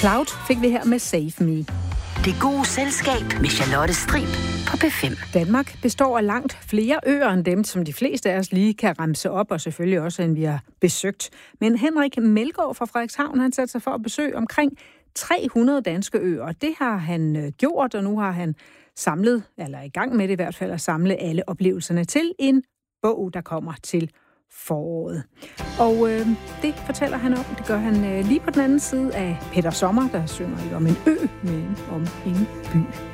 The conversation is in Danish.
Cloud fik vi her med Save Me. Det gode selskab med Charlotte Strib på P5. Danmark består af langt flere øer end dem, som de fleste af os lige kan remse op, og selvfølgelig også, end vi har besøgt. Men Henrik Melgaard fra Frederikshavn, han satte sig for at besøge omkring 300 danske øer. Det har han gjort, og nu har han samlet, eller er i gang med det i hvert fald, at samle alle oplevelserne til en bog, der kommer til foråret. Og det fortæller han om. Det gør han lige på den anden side af Peter Sommer, der synger ikke om en ø, men om en by.